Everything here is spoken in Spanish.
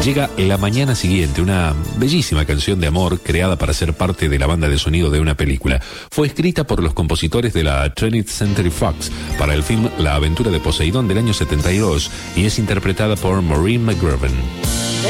llega La mañana siguiente, una bellísima canción de amor creada para ser parte de la banda de sonido de una película. Fue escrita por los compositores de la 20th Century Fox para el film La aventura de Poseidón del año 72 y es interpretada por Maureen McGovern.